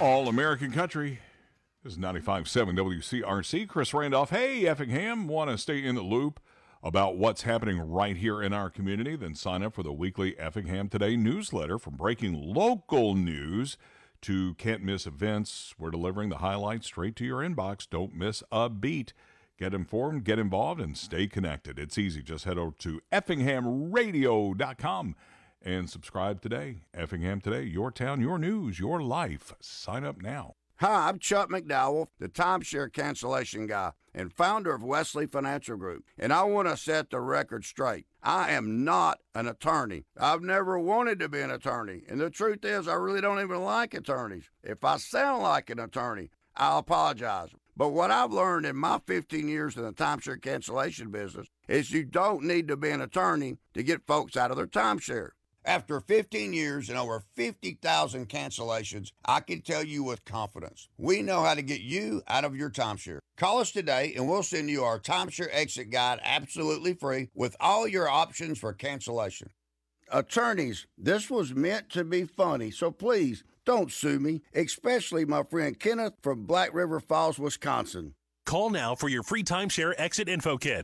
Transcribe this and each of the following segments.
All American Country. This is 95.7 WCRC. Chris Randolph. Hey, Effingham. Want to stay in the loop about what's happening right here in our community? Then sign up for the weekly Effingham Today newsletter. From breaking local news to can't miss events, we're delivering the highlights straight to your inbox. Don't miss a beat. Get informed, get involved, and stay connected. It's easy. Just head over to effinghamradio.com and subscribe today. Effingham Today, your town, your news, your life. Sign up now. Hi, I'm Chuck McDowell, the timeshare cancellation guy and founder of Wesley Financial Group, and I want to set the record straight. I am not an attorney. I've never wanted to be an attorney, and the truth is I really don't even like attorneys. If I sound like an attorney, I'll apologize. But what I've learned in my 15 years in the timeshare cancellation business is you don't need to be an attorney to get folks out of their timeshare. After 15 years and over 50,000 cancellations, I can tell you with confidence, we know how to get you out of your timeshare. Call us today and we'll send you our timeshare exit guide absolutely free with all your options for cancellation. Attorneys, this was meant to be funny, so please don't sue me, especially my friend Kenneth from Black River Falls, Wisconsin. Call now for your free timeshare exit info kit.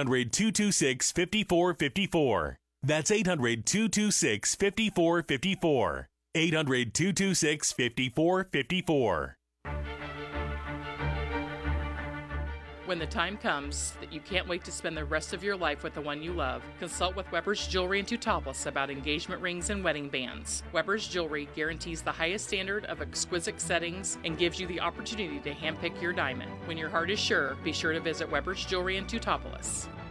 800-226-5454. That's 800-226-5454. 800-226-5454. When the time comes that you can't wait to spend the rest of your life with the one you love, consult with Weber's Jewelry in Teutopolis about engagement rings and wedding bands. Weber's Jewelry guarantees the highest standard of exquisite settings and gives you the opportunity to handpick your diamond. When your heart is sure, be sure to visit Weber's Jewelry in Teutopolis.